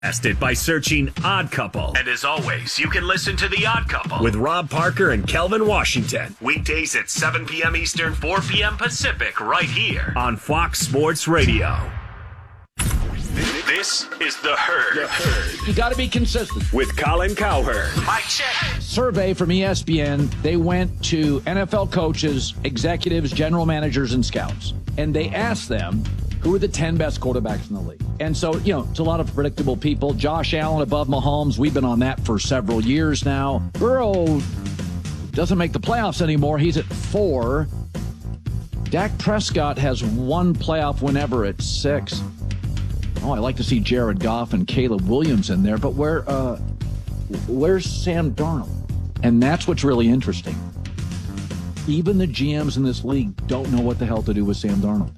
It by searching Odd Couple. And as always, you can listen to The Odd Couple with Rob Parker and Kelvin Washington. Weekdays at 7 p.m. Eastern, 4 p.m. Pacific, right here on Fox Sports Radio. This is The Herd. You got to be consistent. With Colin Cowherd. Mike check. Survey from ESPN. They went to NFL coaches, executives, general managers, and scouts. And they asked them, who are the 10 best quarterbacks in the league? And so, it's a lot of predictable people. Josh Allen above Mahomes. We've been on that for several years now. Burrow doesn't make the playoffs anymore. He's at 4. Dak Prescott has one playoff win ever at 6. Oh, I like to see Jared Goff and Caleb Williams in there, but where's Sam Darnold? And that's what's really interesting. Even the GMs in this league don't know what the hell to do with Sam Darnold.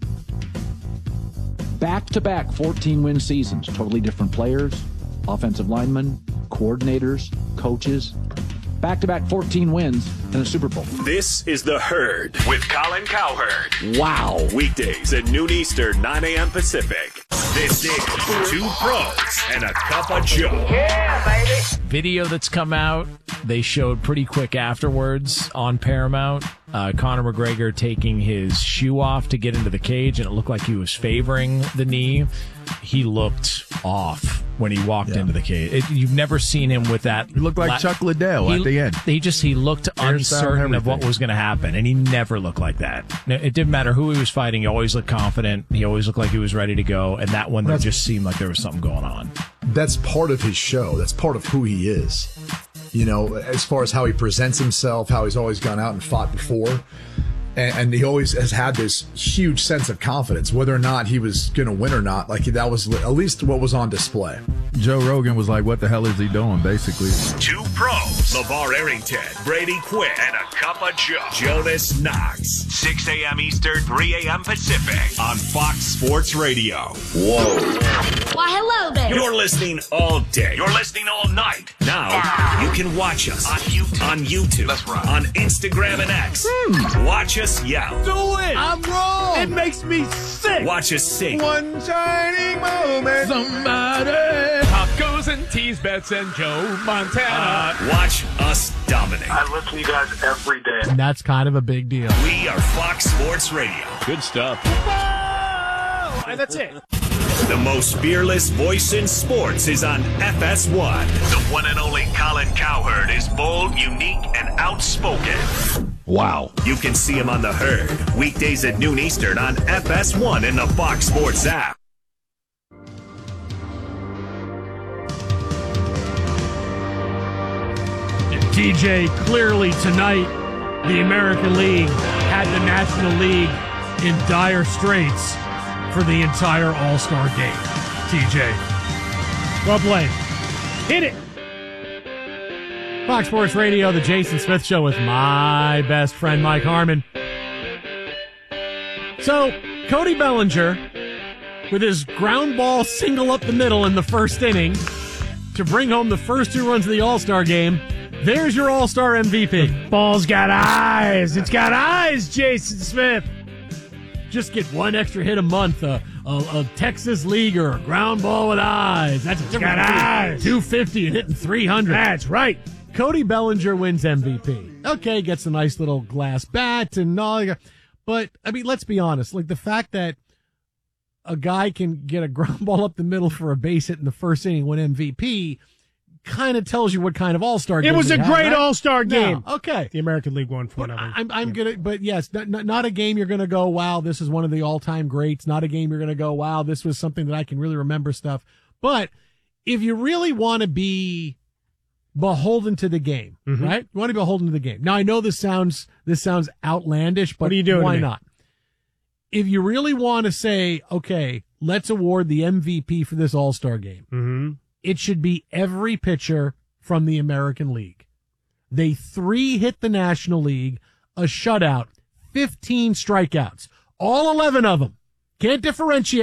Back-to-back 14-win seasons, totally different players, offensive linemen, coordinators, coaches. Back-to-back 14 wins and a Super Bowl. This is The Herd with Colin Cowherd. Wow. Weekdays at noon Eastern, 9 a.m. Pacific. This is Two Pros and a Cup of Joe. Yeah, baby. Video that's come out, they showed pretty quick afterwards on Paramount. Conor McGregor taking his shoe off to get into the cage, and it looked like he was favoring the knee. He looked off when he walked into the cage. You've never seen him with that. He looked like Chuck Liddell at the end. He looked uncertain of what was going to happen, and he never looked like that. It didn't matter who he was fighting. He always looked confident. He always looked like he was ready to go, and that one, there just seemed like there was something going on. That's part of his show. That's part of who he is. As far as how he presents himself, how he's always gone out and fought before. And he always has had this huge sense of confidence, whether or not he was going to win or not. Like, that was at least what was on display. Joe Rogan was like, what the hell is he doing, basically? Two Pros, LeVar Arrington, Brady Quinn, and a Cup of Joe, Jonas Knox. 6 a.m. Eastern, 3 a.m. Pacific on Fox Sports Radio. Whoa. Why, hello there. You're listening all day. You're listening all night. Now, you can watch us on YouTube. That's right. On Instagram and X. Watch us yell. Do it. I'm wrong. It makes me sick. Watch us sing. One shining moment. Somebody. Tacos and teas, bets and Joe Montana. Watch us dominate. I listen to you guys every day. And that's kind of a big deal. We are Fox Sports Radio. Good stuff. Whoa! And that's it. The most fearless voice in sports is on FS1. The one and only Colin Cowherd is bold, unique, and outspoken. Wow. You can see him on The Herd, weekdays at noon Eastern on FS1 and the Fox Sports app. TJ, clearly tonight, the American League had the National League in dire straits for the entire All-Star game. TJ. Well played. Hit it. Fox Sports Radio, the Jason Smith Show with my best friend, Mike Harmon. So, Cody Bellinger, with his ground ball single up the middle in the first inning to bring home the first 2 runs of the All-Star game, there's your All-Star MVP. The ball's got eyes. It's got eyes, Jason Smith. Just get one extra hit a month. A Texas leaguer, ground ball with eyes. That's a got eyes. 250 and hitting 300. That's right. Cody Bellinger wins MVP. Okay, gets a nice little glass bat and all. But, let's be honest. Like, the fact that a guy can get a ground ball up the middle for a base hit in the first inning, win MVP, kind of tells you what kind of All-Star game it was. A great right? All-Star game. No, okay. The American League won for it. I'm gonna, but yes, not a game you're gonna go, wow, this is one of the all-time greats. Not a game you're gonna go, wow, this was something that I can really remember stuff. But if you really want to be beholden to the game, right? You want to be beholden to the game. Now I know this sounds outlandish, but what are you doing? Why not? If you really want to say, okay, let's award the MVP for this All-Star game. It should be every pitcher from the American League. They 3-hit the National League, a shutout, 15 strikeouts. All 11 of them. Can't differentiate.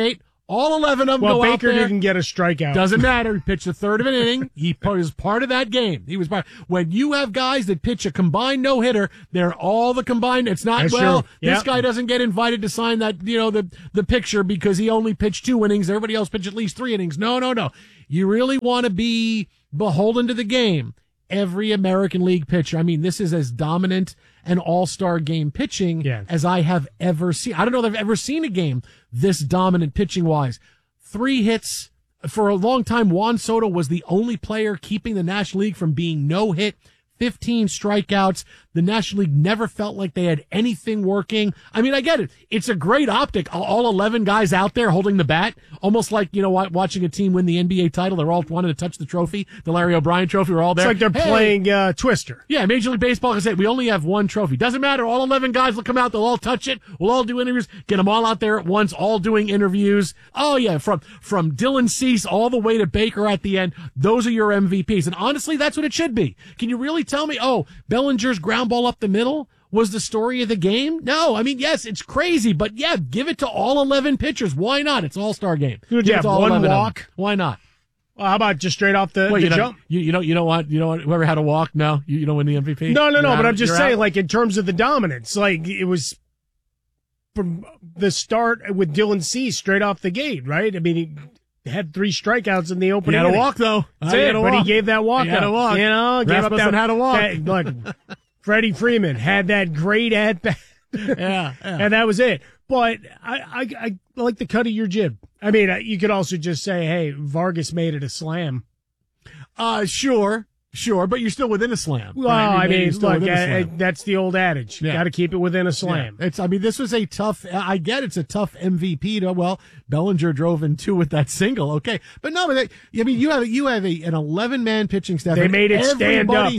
All 11 of them Well, go Baker out there. didn't get a strikeout. Doesn't matter. He pitched a third of an inning. He was part of that game. He was part. When you have guys that pitch a combined no-hitter, they're all the combined. It's not, That's well, true. Yep. this guy doesn't get invited to sign that, the picture because he only pitched 2 innings. Everybody else pitched at least 3 innings. No. You really want to be beholden to the game. Every American League pitcher. I mean, this is as dominant an all-star game pitching as I have ever seen. I don't know that I've ever seen a game this dominant pitching-wise. 3 hits. For a long time, Juan Soto was the only player keeping the National League from being no-hit. 15 strikeouts. The National League never felt like they had anything working. I mean, I get it. It's a great optic. All 11 guys out there holding the bat, almost like, watching a team win the NBA title. They're all wanting to touch the trophy, the Larry O'Brien trophy. We're all there. It's like they're playing Twister. Yeah, Major League Baseball can say, we only have 1 trophy. Doesn't matter. All 11 guys will come out. They'll all touch it. We'll all do interviews. Get them all out there at once, all doing interviews. Oh, yeah, from Dylan Cease all the way to Baker at the end. Those are your MVPs. And honestly, that's what it should be. Can you really tell me, Bellinger's ground ball up the middle was the story of the game? No, I mean, yes, it's crazy, but yeah, give it to all 11 pitchers. Why not? It's all-star game. Would you have one walk? Why not? Well, how about just straight off the jump? You know what? Whoever had a walk, no, you don't win the MVP. No, but I'm just saying, like, in terms of the dominance, like, it was from the start with Dylan Cease straight off the gate, right? I mean, he had 3 strikeouts in the opening. He had a walk, though. But he gave that walk. He had a walk. Gave up that. Had a walk. Look, Freddie Freeman had that great at bat. Yeah, and that was it. But I like the cut of your jib. I mean, you could also just say, hey, Vargas made it a slam. Sure, but you're still within a slam. Well, right? I mean, look, that's the old adage. Yeah. Got to keep it within a slam. Yeah. This was a tough, I get it's a tough MVP. Bellinger drove in 2 with that single. Okay. But no, you have an 11-man pitching staff. They made it stand up.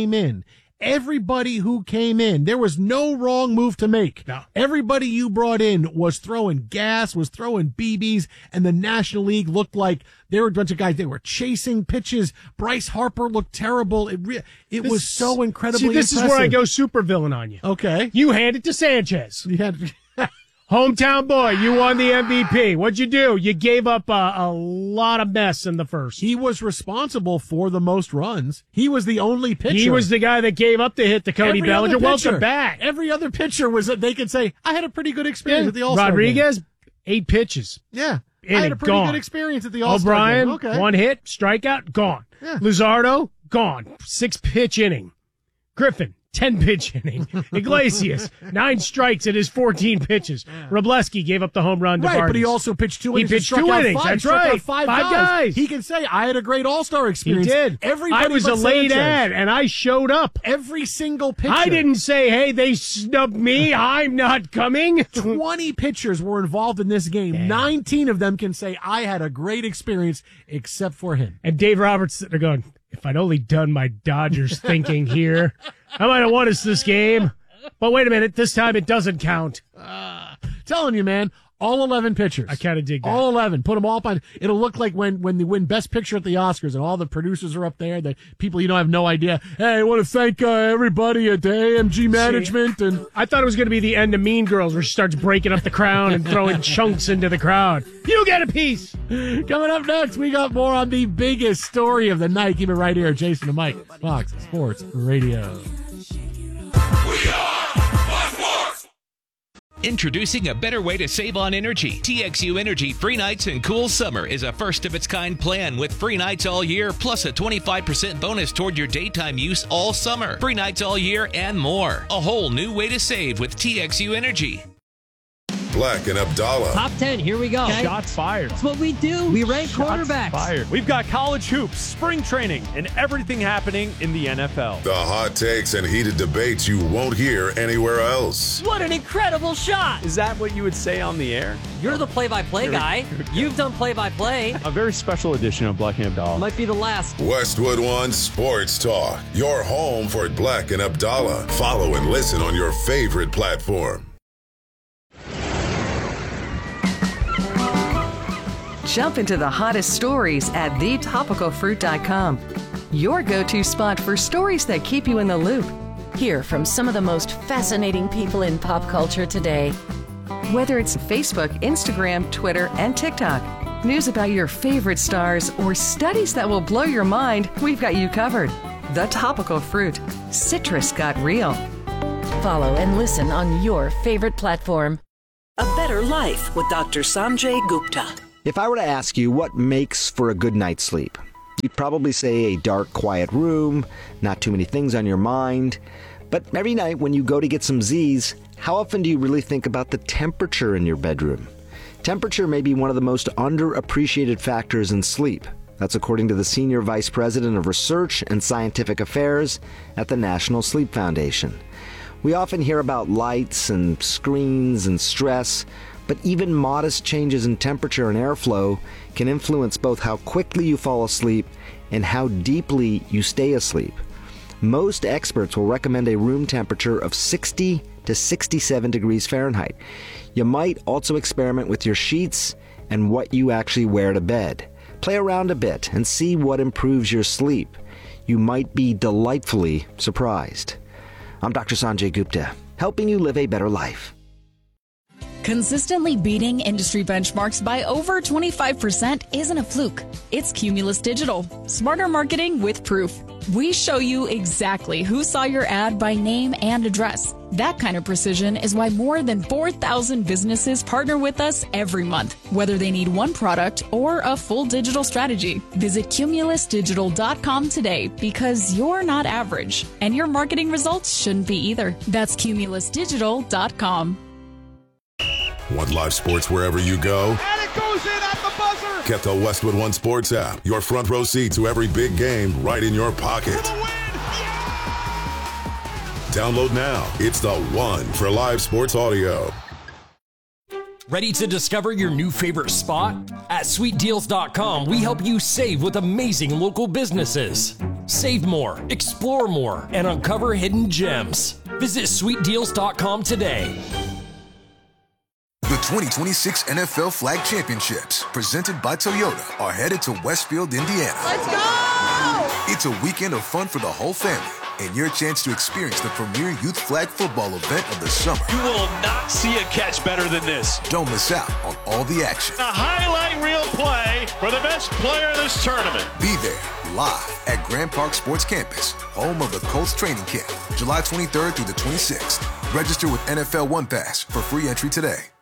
Everybody who came in, there was no wrong move to make. No. Everybody you brought in was throwing gas, was throwing BBs, and the National League looked like there were a bunch of guys. They were chasing pitches. Bryce Harper looked terrible. It was so incredibly this impressive. is where I go supervillain on you. Okay. You hand it to Sanchez. You had... Hometown boy, you won the MVP. What'd you do? You gave up a lot of mess in the first. He was responsible for the most runs. He was the only pitcher. He was the guy that gave up the hit to Cody Bellinger. Welcome back. Every other pitcher was that they could say, I had a pretty good experience at the All-Star Rodriguez, game. 8 pitches. Yeah. I had a pretty good experience at the All-Star O'Brien, game. Okay. 1 hit, strikeout, gone. Yeah. Luzardo, gone. 6-pitch inning. Griffin, 10-pitch inning. Iglesias, 9 strikes in his 14 pitches. Robleski gave up the home run to Vargas. But he also pitched 2 innings. He pitched 2 innings. That's right. 5 guys. He can say, I had a great All-Star experience. He did. Everybody I was a late ad, and I showed up. Every single pitcher. I didn't say, hey, they snubbed me. I'm not coming. 20 pitchers were involved in this game. Yeah. 19 of them can say, I had a great experience, except for him. And Dave Roberts, they're going, if I'd only done my Dodgers thinking here, I might have won us this game. But wait a minute, this time it doesn't count. Telling you, man, all 11 pitchers. I kind of dig that. All 11. Put them all up on. It'll look like when they win Best Picture at the Oscars and all the producers are up there, the people have no idea. Hey, I want to thank everybody at the AMG management. And I thought it was going to be the end of Mean Girls where she starts breaking up the crowd and throwing chunks into the crowd. You get a piece. Coming up next, we got more on the biggest story of the night. Keep it right here. Jason and Mike, Fox Sports Radio. Introducing a better way to save on energy. TXU Energy Free Nights and Cool Summer is a first-of-its-kind plan with free nights all year, plus a 25% bonus toward your daytime use all summer. Free nights all year and more. A whole new way to save with TXU Energy. Black and Abdallah. Top 10, here we go. Okay. Shots fired. That's what we do. We rank quarterbacks. Fired. We've got college hoops, spring training, and everything happening in the NFL. The hot takes and heated debates you won't hear anywhere else. What an incredible shot. Is that what you would say on the air? You're the play-by-play guy. You've done play-by-play. A very special edition of Black and Abdallah. Might be the last. Westwood One Sports Talk. Your home for Black and Abdallah. Follow and listen on your favorite platform. Jump into the hottest stories at thetopicalfruit.com. Your go-to spot for stories that keep you in the loop. Hear from some of the most fascinating people in pop culture today. Whether it's Facebook, Instagram, Twitter, and TikTok, news about your favorite stars, or studies that will blow your mind, we've got you covered. The Topical Fruit. Citrus got real. Follow and listen on your favorite platform. A Better Life with Dr. Sanjay Gupta. If I were to ask you what makes for a good night's sleep, you'd probably say a dark, quiet room, not too many things on your mind. But every night when you go to get some Z's, how often do you really think about the temperature in your bedroom? Temperature may be one of the most underappreciated factors in sleep. That's according to the Senior Vice President of Research and Scientific Affairs at the National Sleep Foundation. We often hear about lights and screens and stress, but even modest changes in temperature and airflow can influence both how quickly you fall asleep and how deeply you stay asleep. Most experts will recommend a room temperature of 60 to 67 degrees Fahrenheit. You might also experiment with your sheets and what you actually wear to bed. Play around a bit and see what improves your sleep. You might be delightfully surprised. I'm Dr. Sanjay Gupta, helping you live a better life. Consistently beating industry benchmarks by over 25% isn't a fluke. It's Cumulus Digital. Smarter marketing with proof. We show you exactly who saw your ad by name and address. That kind of precision is why more than 4,000 businesses partner with us every month, whether they need one product or a full digital strategy. Visit cumulusdigital.com today because you're not average, and your marketing results shouldn't be either. That's cumulusdigital.com. Want live sports wherever you go? And it goes in at the buzzer! Get the Westwood One Sports app. Your front row seat to every big game right in your pocket. Download now. It's the one for live sports audio. Ready to discover your new favorite spot? At SweetDeals.com, we help you save with amazing local businesses. Save more, explore more, and uncover hidden gems. Visit SweetDeals.com today. The 2026 NFL Flag Championships, presented by Toyota, are headed to Westfield, Indiana. Let's go! It's a weekend of fun for the whole family, and your chance to experience the premier youth flag football event of the summer. You will not see a catch better than this. Don't miss out on all the action. A highlight reel play for the best player in this tournament. Be there, live at Grand Park Sports Campus, home of the Colts training camp, July 23rd through the 26th. Register with NFL One Pass for free entry today.